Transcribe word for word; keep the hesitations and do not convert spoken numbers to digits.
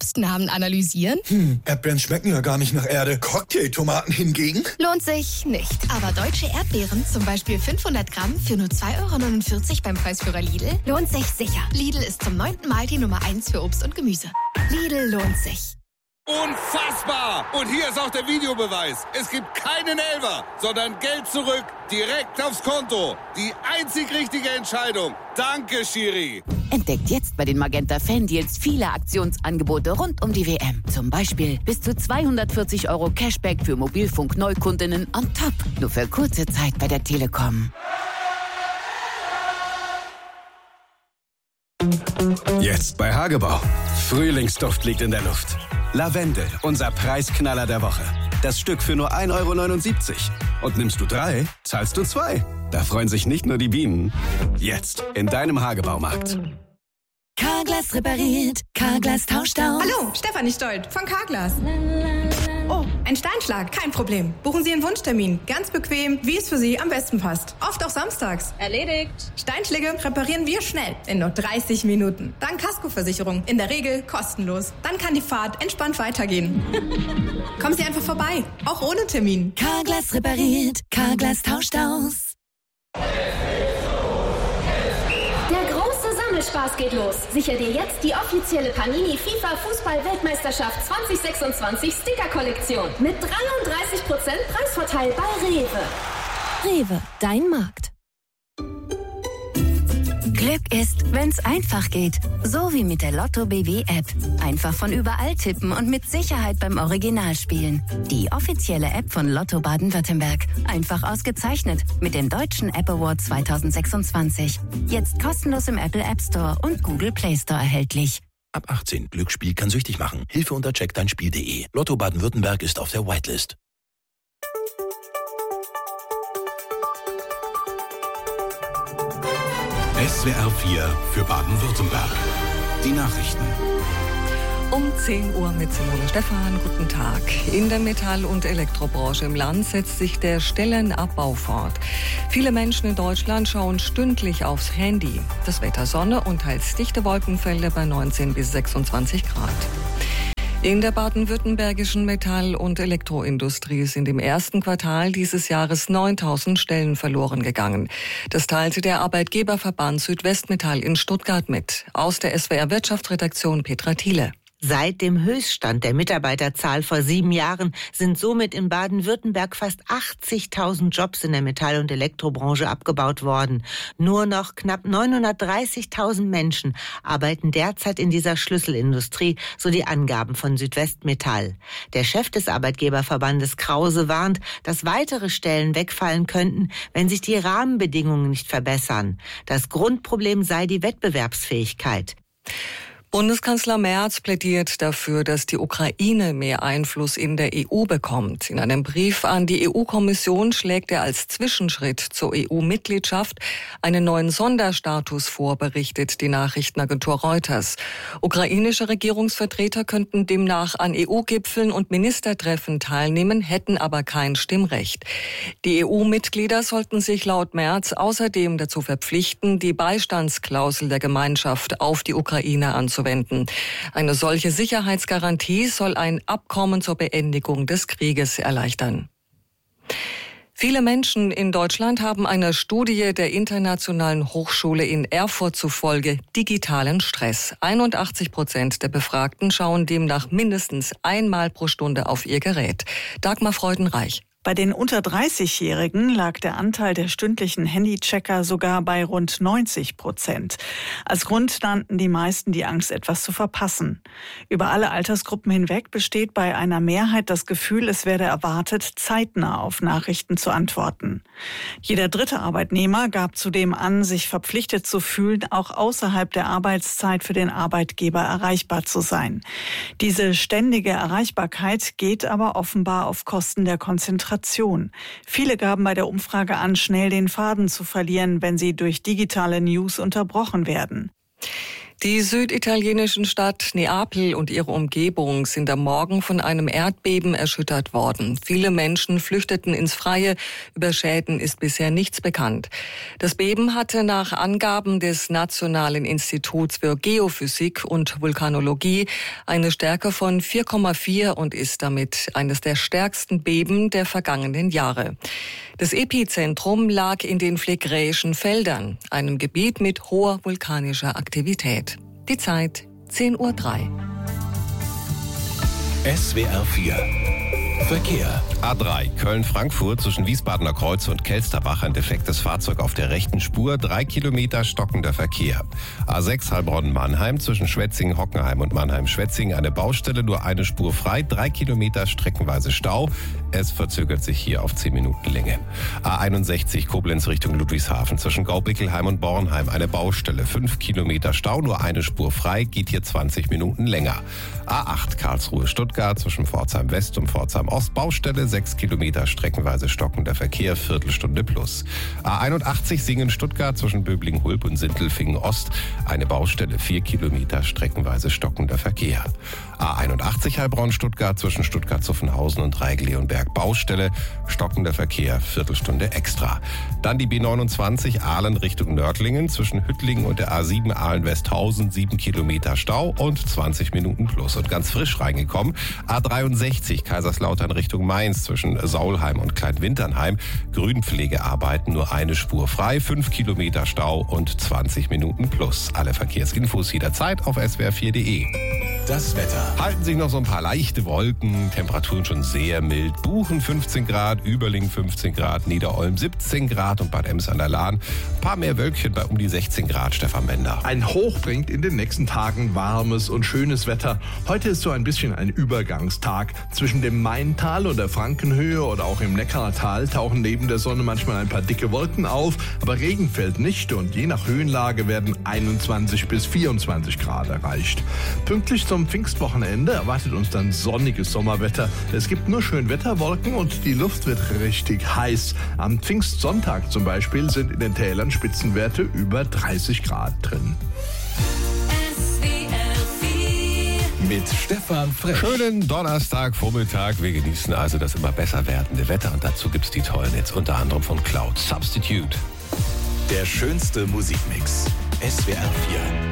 Obstnamen analysieren? Hm, Erdbeeren schmecken ja gar nicht nach Erde. Cocktailtomaten hingegen? Lohnt sich nicht. Aber deutsche Erdbeeren, zum Beispiel fünfhundert Gramm für nur zwei Euro neunundvierzig beim Preisführer Lidl, lohnt sich sicher. Lidl ist zum neunten Mal die Nummer eins für Obst und Gemüse. Lidl lohnt sich. Unfassbar! Und hier ist auch der Videobeweis. Es gibt keinen Elfer, sondern Geld zurück, direkt aufs Konto. Die einzig richtige Entscheidung. Danke, Schiri. Entdeckt jetzt bei den Magenta Fan Deals viele Aktionsangebote rund um die W M. Zum Beispiel bis zu zweihundertvierzig Euro Cashback für Mobilfunk-Neukundinnen on top. Nur für kurze Zeit bei der Telekom. Jetzt bei Hagebau. Frühlingsduft liegt in der Luft. Lavendel, unser Preisknaller der Woche. Das Stück für nur ein Euro neunundsiebzig. Und nimmst du drei, zahlst du zwei. Da freuen sich nicht nur die Bienen. Jetzt in deinem Hagebaumarkt. Carglass repariert, Carglass tauscht aus. Hallo, Stefanie Stolt von Carglass. Oh, ein Steinschlag, kein Problem. Buchen Sie Ihren Wunschtermin, ganz bequem, wie es für Sie am besten passt. Oft auch samstags. Erledigt. Steinschläge reparieren wir schnell, in nur dreißig Minuten. Dann Kaskoversicherung, in der Regel kostenlos. Dann kann die Fahrt entspannt weitergehen. Kommen Sie einfach vorbei, auch ohne Termin. Carglass repariert, Carglass tauscht aus. Spaß geht los. Sicher dir jetzt die offizielle Panini FIFA Fußball-Weltmeisterschaft zwanzig sechsundzwanzig Sticker-Kollektion mit dreiunddreißig Prozent Preisvorteil bei Rewe. Rewe, dein Markt. Glück ist, wenn's einfach geht. So wie mit der Lotto B W App. Einfach von überall tippen und mit Sicherheit beim Original spielen. Die offizielle App von Lotto Baden-Württemberg. Einfach ausgezeichnet mit dem Deutschen App Award zwanzig sechsundzwanzig. Jetzt kostenlos im Apple App Store und Google Play Store erhältlich. Ab achtzehn. Glücksspiel kann süchtig machen. Hilfe unter check dein spiel punkt de. Lotto Baden-Württemberg ist auf der Whitelist. S W R vier für Baden-Württemberg. Die Nachrichten. Um zehn Uhr mit Simone Stephan. Guten Tag. In der Metall- und Elektrobranche im Land setzt sich der Stellenabbau fort. Viele Menschen in Deutschland schauen stündlich aufs Handy. Das Wetter Sonne und teils dichte Wolkenfelder bei neunzehn bis sechsundzwanzig Grad. In der baden-württembergischen Metall- und Elektroindustrie sind im ersten Quartal dieses Jahres neuntausend Stellen verloren gegangen. Das teilte der Arbeitgeberverband Südwestmetall in Stuttgart mit. Aus der S W R Wirtschaftsredaktion Petra Thiele. Seit dem Höchststand der Mitarbeiterzahl vor sieben Jahren sind somit in Baden-Württemberg fast achtzigtausend Jobs in der Metall- und Elektrobranche abgebaut worden. Nur noch knapp neunhundertdreißigtausend Menschen arbeiten derzeit in dieser Schlüsselindustrie, so die Angaben von Südwestmetall. Der Chef des Arbeitgeberverbandes Krause warnt, dass weitere Stellen wegfallen könnten, wenn sich die Rahmenbedingungen nicht verbessern. Das Grundproblem sei die Wettbewerbsfähigkeit. Bundeskanzler Merz plädiert dafür, dass die Ukraine mehr Einfluss in der E U bekommt. In einem Brief an die E U-Kommission schlägt er als Zwischenschritt zur E U-Mitgliedschaft einen neuen Sonderstatus vor, berichtet die Nachrichtenagentur Reuters. Ukrainische Regierungsvertreter könnten demnach an E U-Gipfeln und Ministertreffen teilnehmen, hätten aber kein Stimmrecht. Die E U-Mitglieder sollten sich laut Merz außerdem dazu verpflichten, die Beistandsklausel der Gemeinschaft auf die Ukraine anzuwenden. Eine solche Sicherheitsgarantie soll ein Abkommen zur Beendigung des Krieges erleichtern. Viele Menschen in Deutschland haben einer Studie der Internationalen Hochschule in Erfurt zufolge digitalen Stress. einundachtzig Prozent der Befragten schauen demnach mindestens einmal pro Stunde auf ihr Gerät. Dagmar Freudenreich. Bei den unter dreißigjährigen lag der Anteil der stündlichen Handychecker sogar bei rund neunzig Prozent. Als Grund nannten die meisten die Angst, etwas zu verpassen. Über alle Altersgruppen hinweg besteht bei einer Mehrheit das Gefühl, es werde erwartet, zeitnah auf Nachrichten zu antworten. Jeder dritte Arbeitnehmer gab zudem an, sich verpflichtet zu fühlen, auch außerhalb der Arbeitszeit für den Arbeitgeber erreichbar zu sein. Diese ständige Erreichbarkeit geht aber offenbar auf Kosten der Konzentration. Viele gaben bei der Umfrage an, schnell den Faden zu verlieren, wenn sie durch digitale News unterbrochen werden. Die süditalienischen Stadt Neapel und ihre Umgebung sind am Morgen von einem Erdbeben erschüttert worden. Viele Menschen flüchteten ins Freie. Über Schäden ist bisher nichts bekannt. Das Beben hatte nach Angaben des Nationalen Instituts für Geophysik und Vulkanologie eine Stärke von vier Komma vier und ist damit eines der stärksten Beben der vergangenen Jahre. Das Epizentrum lag in den Phlegräischen Feldern, einem Gebiet mit hoher vulkanischer Aktivität. Die Zeit zehn Uhr drei. S W R vier Verkehr. A drei Köln-Frankfurt zwischen Wiesbadener Kreuz und Kelsterbach ein defektes Fahrzeug auf der rechten Spur, drei Kilometer stockender Verkehr. A sechs Heilbronn-Mannheim zwischen Schwetzingen-Hockenheim und Mannheim-Schwetzingen eine Baustelle, nur eine Spur frei, drei Kilometer streckenweise Stau. Es verzögert sich hier auf zehn Minuten Länge. A einundsechzig Koblenz Richtung Ludwigshafen zwischen Gaubickelheim und Bornheim eine Baustelle, fünf Kilometer Stau, nur eine Spur frei, geht hier zwanzig Minuten länger. A acht Karlsruhe-Stuttgart zwischen Pforzheim West und Pforzheim Ost Baustelle, sechs Kilometer streckenweise stockender Verkehr, Viertelstunde plus. A einundachtzig Singen-Stuttgart zwischen Böbling-Hulb und Sindelfingen Ost eine Baustelle, vier Kilometer streckenweise stockender Verkehr. A einundachtzig Heilbronn-Stuttgart zwischen Stuttgart-Zuffenhausen und Reigl-Leonberg Baustelle, stockender Verkehr, Viertelstunde extra. Dann die B neunundzwanzig Aalen Richtung Nördlingen zwischen Hüttlingen und der A sieben Aalen-Westhausen, sieben Kilometer Stau und zwanzig Minuten plus. Und ganz frisch reingekommen, A dreiundsechzig Kaiserslautern Richtung Mainz zwischen Saulheim und Kleinwinternheim, Grünpflegearbeiten, nur eine Spur frei, fünf Kilometer Stau und zwanzig Minuten plus. Alle Verkehrsinfos jederzeit auf S W R vier Punkt de. Das Wetter. Halten sich noch so ein paar leichte Wolken, Temperaturen schon sehr mild. Buchen fünfzehn Grad, Überling fünfzehn Grad, Niederolm siebzehn Grad und Bad Ems an der Lahn. Ein paar mehr Wölkchen bei um die sechzehn Grad, Stefan Bender. Ein Hoch bringt in den nächsten Tagen warmes und schönes Wetter. Heute ist so ein bisschen ein Übergangstag. Zwischen dem Maintal und der Frankenhöhe oder auch im Neckartal tauchen neben der Sonne manchmal ein paar dicke Wolken auf, aber Regen fällt nicht und je nach Höhenlage werden einundzwanzig bis vierundzwanzig Grad erreicht. Pünktlich zum Pfingstwochenende erwartet uns dann sonniges Sommerwetter. Es gibt nur Schönwetterwolken und die Luft wird richtig heiß. Am Pfingstsonntag zum Beispiel sind in den Tälern Spitzenwerte über dreißig Grad drin. Mit Stefan Frech. Schönen Donnerstagvormittag. Wir genießen also das immer besser werdende Wetter und dazu gibt's die tollen Hits, unter anderem von Cloud. Substitute. Der schönste Musikmix. S W R vier.